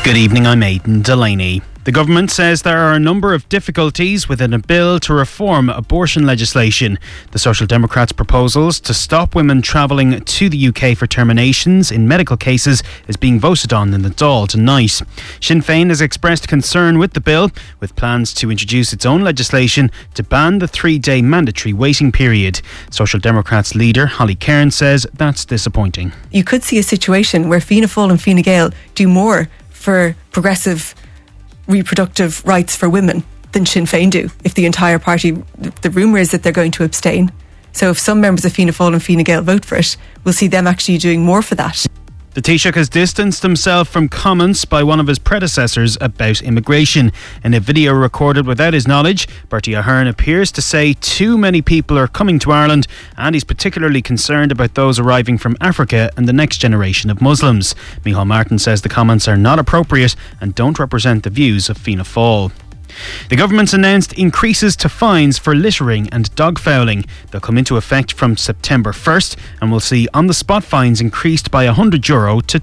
Good evening, I'm Aidan Delaney. The government says there are a number of difficulties within a bill to reform abortion legislation. The Social Democrats' proposals to stop women travelling to the UK for terminations in medical cases is being voted on in the Dáil tonight. Sinn Féin has expressed concern with the bill, with plans to introduce its own legislation to ban the 3-day mandatory waiting period. Social Democrats leader Holly Cairns says that's disappointing. You could see a situation where Fianna Fáil and Fine Gael do more for progressive reproductive rights for women than Sinn Féin do. If the entire party, the rumour is that they're going to abstain. So if some members of Fianna Fáil and Fine Gael vote for it, we'll see them actually doing more for that. The Taoiseach has distanced himself from comments by one of his predecessors about immigration. In a video recorded without his knowledge, Bertie Ahern appears to say too many people are coming to Ireland, and he's particularly concerned about those arriving from Africa and the next generation of Muslims. Micheál Martin says the comments are not appropriate and don't represent the views of Fianna Fáil. The government's announced increases to fines for littering and dog fouling. They'll come into effect from September 1st and will see on-the-spot fines increased by €100 to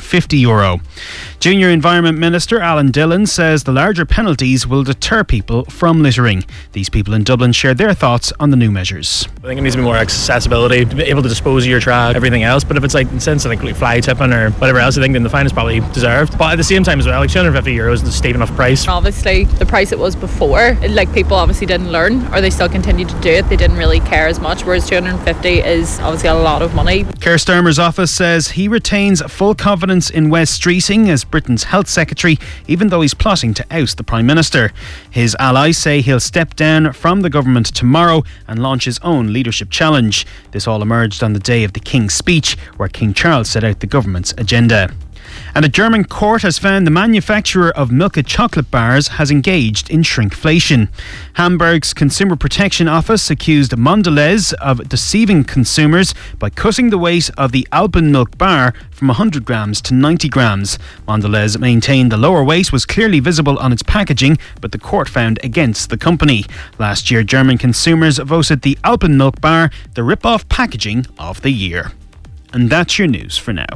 €250. Junior Environment Minister Alan Dillon says the larger penalties will deter people from littering. These people in Dublin share their thoughts on the new measures. I think it needs to be more accessibility, to be able to dispose of your trash, everything else. But if it's like, instead of like fly tipping or whatever else, I think then the fine is probably deserved. But at the same time as well, like €250 is a steep enough price. Obviously, the price it was before, like people obviously didn't learn, or they still continued to do it. They didn't really care as much, whereas 250 is obviously a lot of money. Keir Starmer's office says he retains full confidence in Wes Streeting as Britain's Health Secretary, even though he's plotting to oust the Prime Minister. His allies say he'll step down from the government tomorrow and launch his own leadership challenge. This all emerged on the day of the King's speech, where King Charles set out the government's agenda. And a German court has found the manufacturer of Milka chocolate bars has engaged in shrinkflation. Hamburg's Consumer Protection Office accused Mondelez of deceiving consumers by cutting the weight of the Alpenmilk bar from 100 grams to 90 grams. Mondelez maintained the lower weight was clearly visible on its packaging, but the court found against the company. Last year, German consumers voted the Alpenmilk bar the rip-off packaging of the year. And that's your news for now.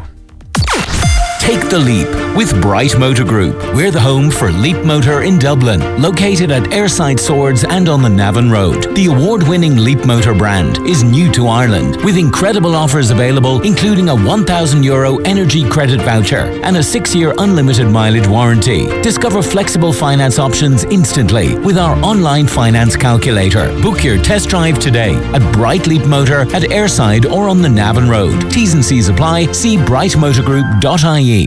Take the leap with Bright Motor Group. We're the home for Leap Motor in Dublin, located at Airside Swords and on the Navan Road. The award-winning Leap Motor brand is new to Ireland, with incredible offers available, including a €1,000 energy credit voucher and a 6-year unlimited mileage warranty. Discover flexible finance options instantly with our online finance calculator. Book your test drive today at Bright Leap Motor at Airside or on the Navan Road. T's and C's apply. See brightmotorgroup.ie.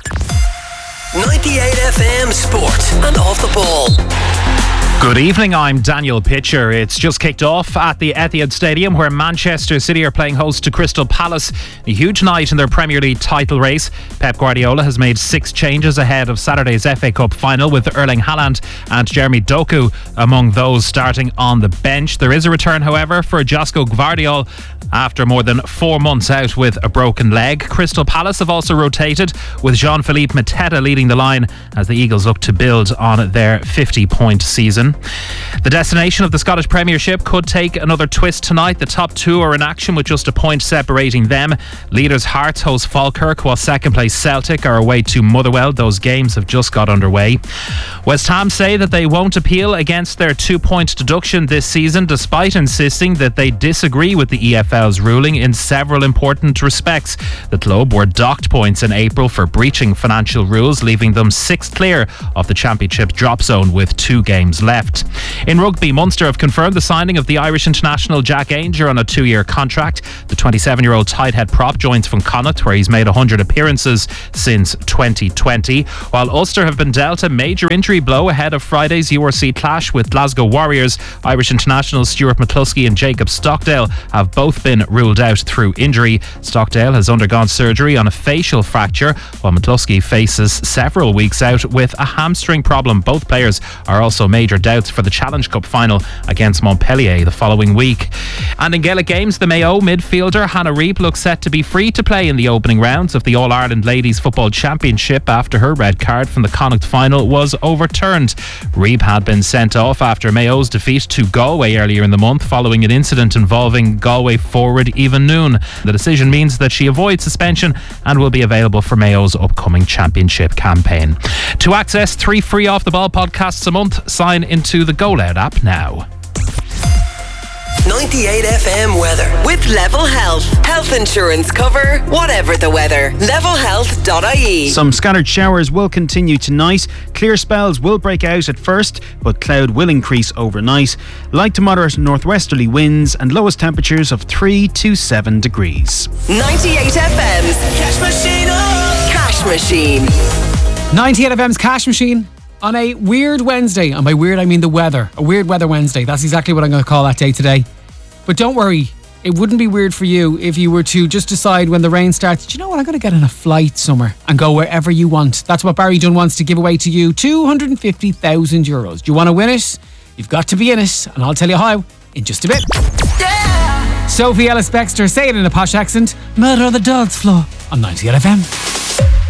98 FM Sport and Off the Ball. Good evening, I'm Daniel Pitcher. It's just kicked off at the Etihad Stadium, where Manchester City are playing host to Crystal Palace. A huge night in their Premier League title race. Pep Guardiola has made 6 changes ahead of Saturday's FA Cup final, with Erling Haaland and Jeremy Doku among those starting on the bench. There is a return, however, for Josko Gvardiol after more than 4 months out with a broken leg. Crystal Palace have also rotated, with Jean-Philippe Mateta leading the line as the Eagles look to build on their 50-point season. The destination of the Scottish Premiership could take another twist tonight. The top 2 are in action with just a point separating them. Leaders Hearts host Falkirk, while second place Celtic are away to Motherwell. Those games have just got underway. West Ham say that they won't appeal against their 2-point deduction this season, despite insisting that they disagree with the EFL's ruling in several important respects. The club were docked points in April for breaching financial rules, leaving them 6th clear of the Championship drop zone with 2 games left. In rugby, Munster have confirmed the signing of the Irish international Jack Ainger on a 2-year contract. The 27-year-old tight head prop joins from Connacht, where he's made 100 appearances since 2020, while Ulster have been dealt a major injury blow ahead of Friday's URC clash with Glasgow Warriors. Irish internationals Stuart McCluskey and Jacob Stockdale have both been ruled out through injury. Stockdale has undergone surgery on a facial fracture, while McCluskey faces several weeks out with a hamstring problem. Both players are also major doubts for the Challenge Cup final against Montpellier the following week. And in Gaelic games, the Mayo midfielder Hannah Reep looks set to be free to play in the opening rounds of the All-Ireland Ladies Football Championship after her red card from the Connacht final was overturned. Reep had been sent off after Mayo's defeat to Galway earlier in the month following an incident involving Galway forward Eva Noon. The decision means that she avoids suspension and will be available for Mayo's upcoming championship campaign. To access 3 free Off the Ball podcasts a month, sign into the Go Loud app now. 98 FM weather with Level Health. Health insurance cover, whatever the weather. Levelhealth.ie. Some scattered showers will continue tonight. Clear spells will break out at first, but cloud will increase overnight. Light to moderate northwesterly winds and lowest temperatures of 3 to 7 degrees. 98 FM's Cash Machine. Cash Machine. 98 FM's Cash Machine on a weird Wednesday. And by weird, I mean the weather. A weird weather Wednesday. That's exactly what I'm going to call that day today. But don't worry, it wouldn't be weird for you if you were to just decide when the rain starts, do you know what, I'm going to get on a flight somewhere and go wherever you want. That's what Barry Dunn wants to give away to you. €250,000. Do you want to win it? You've got to be in it. And I'll tell you how in just a bit. Yeah! Sophie Ellis-Bextor, say it in a posh accent. Murder on the dance floor on 98 FM.